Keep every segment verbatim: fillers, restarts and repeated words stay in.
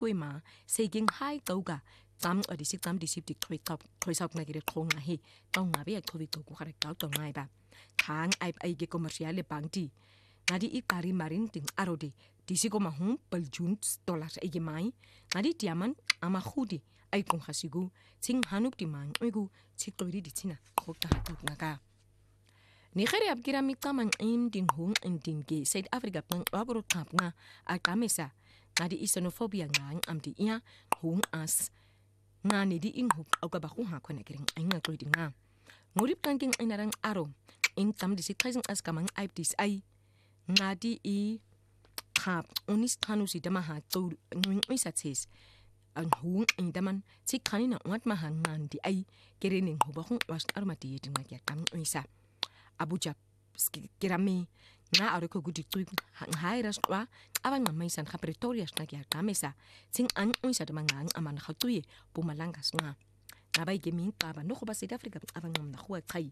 ma seging hai toga tam o di sik tam di sip di troi top troi sop na gire khong na he tong nga be khobi to ku khare ka tong ngai ba khang ai ai ge commercial bank di ngadi I kari marin ting arodi di siko ma hum pel junt dollars ai ge mai ngadi diamond ama khudi ai kong khasigu ting hanup di man uigu chik to di china khok ta ta na ka Nigeria abgira mitama im ding hung in ding ge South Africa pang abro tap nga akamesa ngadi xenophobia ngang am di ia hung as nga ni di ing hup au ka ba khu ha khona kering ai nga to di nga ngorip tangking inarang aro ing tam di sikhaising as kamang aip dis ai ngadi I khap onis thanu si dama ha to ngwing oi satses ang hung ing daman sikhani na wat ma han ngan di ai kerening huba khung was armati di nga kya kam oi sa abuja kirami nga aro ko gudi tu hai ras wa abang mai san kha pretoria na kya kamesa sing an oi sa dama ngang aman khatuye pumalangas nga nabai gemin pa ba no ko ba South Africa abang nam na khwa khai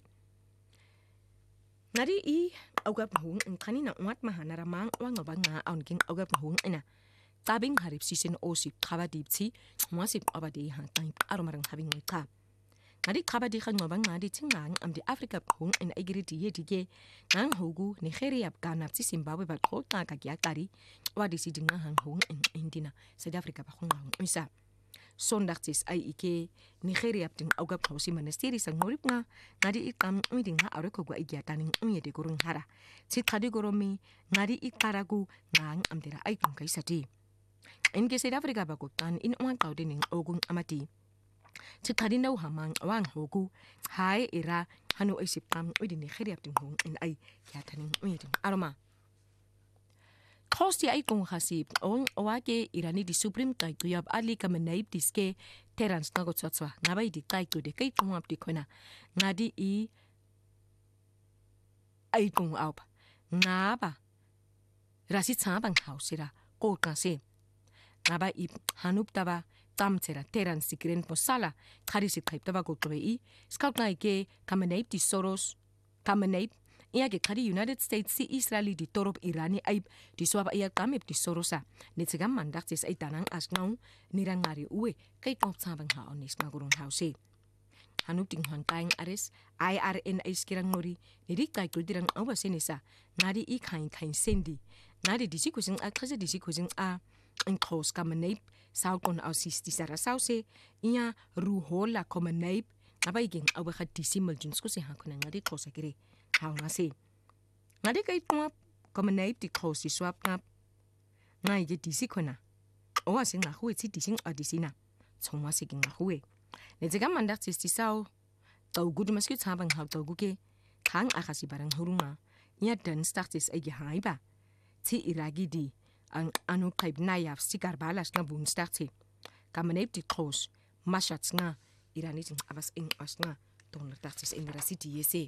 ngari I auga hung in kanina wat mahana ramang wang ba nga aun king auga hung ina tabing harip sisen osip khabadipsi mwasip abadi ha time aromarang having ka ngari khabadi khan ba nga di tingang am di Africa hung in agiri di yedige ngang hogu Nigeria Ghana si Zimbabwe ba khota ka kya kari wadi si dinga hang hung in Indina South Africa ba khung hung isa sondagtis ai ike Nigeria ting auga khosi manasteri sang morip nga ngadi ikam uiding ha are ko gwa igya taning uye de gorung hara si thadi goromi ngadi ikaragu ngang amdera ai kum kaisati inge South Africa ba ko tan in one thousand ogung amati si thadi nau hamang wang hogu hai era hanu isip kam uiding Nigeria ting hung in ai ya taning uye aroma Khosti ai kong khasib on owake irani di supreme kai tuyab ali kamenaib diske terans nago tsatswa nabai di kai to de kai kong ap di khona ngadi I ai kong op ngaba rasi tsabang hausira ko kase nabai I hanup taba tamtsera terans sikren posala khari si khaip taba ko to I scout nai ke kamenaib di soros kamenaib Ia ke kari United States si Israeli di torop Irani aib di swaba ia kamip di sorosa. Nitsigam mandak tis ay tanang asnaw nirang ngari uwe kay kong sabang haonis magurong hause. Hanup ting huantayang ares I R N ay skirang nori nidik kay kudirang awasenisa ngari I kain kain sendi. Ngari disi kusing a kaza disi kusing a ang kos kamenaib saukon au sis di sarasause ia ruhola kamenaib abaiging awakad disi maljun skusi hakunan ngari kosa kiri. How nasi ngade kay pumap kamenaib di close swap ngap ngai je disi kona o asing na huwe si dising adisina chongwa siging na huwe ne jega mandak si sao tau gudu maski chabang hau tau guke khang akasi barang hurunga nya dan startis ege haiba ti iragi di ang anu kaib nayaf sigar balas na bun starti kamenaib di close mashats nga irani ting abas ing as nga ton startis in the city yese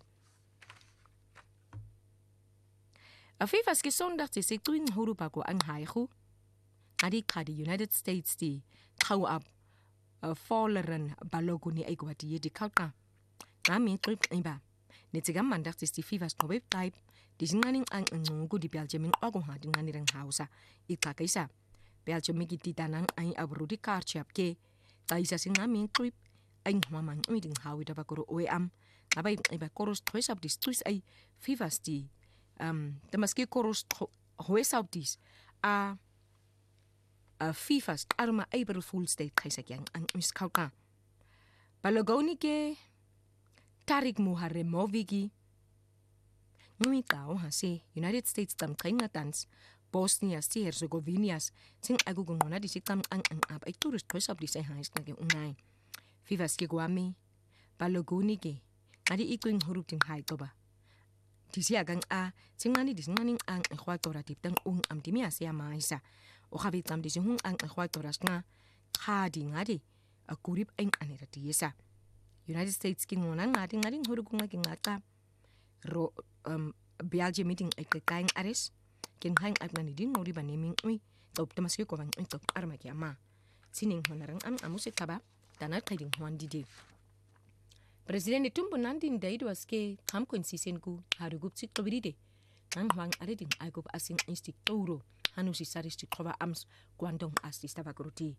A fifas ki sondag ti se tuing huru pa ko ang haihu. Adi ka di United States di kau ab uh, fallen balogu ni ay kwa di di kauka. Nami trip iba. Nitsigam mandak ti si fifas no web type. Di singaning ang ngungu di Belgium ing agong ha di nganirang hausa. Ika kaisa. Belgium migi ti tanang ay abro di karchap ke. Kaisa singami trip ay mamang uiding hawi da bakuro oe am. Abay iba koros toisap di stuis ay fifas di um the maski koros hoesau dis a a fifas arma April Fool State kaisa kyang ang miskauka balogoni ke tarik muharremovigi numi tao ha se United States tam kaingatans Bosnia si Herzegovinias sing agugun na disikam ang ang ab ay tourist hoesau dis ay hais na ke unay fifas ke guami balogoni ke adi ikuing hurup ting hai toba Disi agang a, singani disinganing ang ekhwatora tiptang ung am timia siya maisa. O kabit tam disihung ang ekhwatoras nga, kadi ngadi, a kurip ang aniratiyesa. United States king ngunang ngadi ngading hurugong ngaging ngata. Ro, um, Belgium meeting ay kakaing ares, kin haing at nanidin ngori ba naming uy, taup tamaski ko bang ito armakyama. Sining honarang am amusit kaba, tanat kaiding huan didi. Presidente tumbo nandin daidu aske kam konsisen ku harugup sik tobiride nang hwang areding agup asing instik toro hanu si saris ti khoba ams kwandong as ti stabagruti